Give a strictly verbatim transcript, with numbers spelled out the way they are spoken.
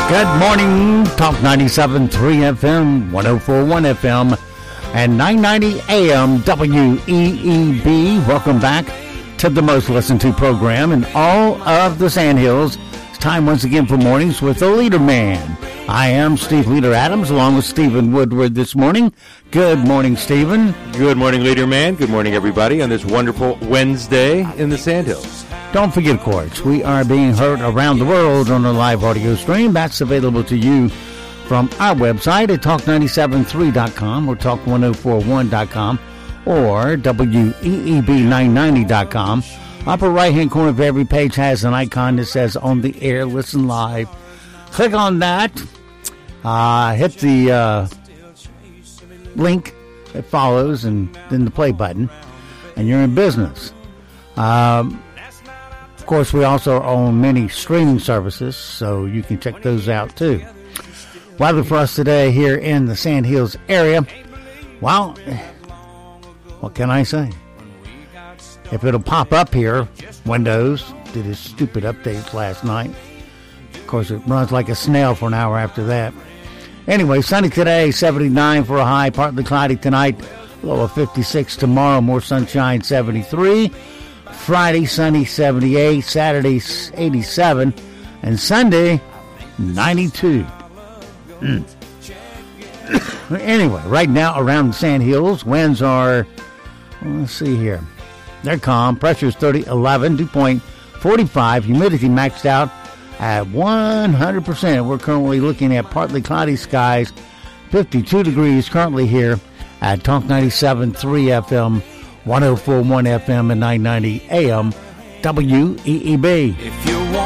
Good morning, Talk ninety-seven point three F M, one oh four point one F M, and nine ninety A M W E E B. Welcome back to the most listened to program in all of the Sandhills. It's time once again for Mornings with the Leader Man. I am Steve Leader Adams, along with Stephen Woodward this morning. Good morning, Stephen. Good morning, Leader Man. Good morning, everybody, on this wonderful Wednesday in the Sandhills. Don't forget, of course, we are being heard around the world on a live audio stream. That's available to you from our website at talk nine seven three dot com or talk ten forty-one dot com or W E E B nine ninety dot com. Upper right-hand corner of every page has an icon that says On the Air, Listen Live. Click on that. Uh, hit the uh, link that follows and then the play button, and you're in business. Um... Of course, we also own many streaming services, so you can check those out too. Weather for us today here in the Sandhills area. Well, what can I say? If it'll pop up here, Windows did its stupid updates last night. Of course, it runs like a snail for an hour after that. Anyway, sunny today, seventy-nine for a high, partly cloudy tonight, low of fifty-six tomorrow, more sunshine, seventy-three. Friday, sunny, seventy-eight. Saturday, eighty-seven. And Sunday, ninety-two. Mm. Anyway, right now around the Sandhills, winds are, well, let's see here. They're calm. Pressure's thirty, eleven, dew point forty-five. Humidity maxed out at one hundred percent. We're currently looking at partly cloudy skies. fifty-two degrees currently here at Talk ninety-seven point three F M. one oh four point one F M and nine ninety A M W E E B. If you want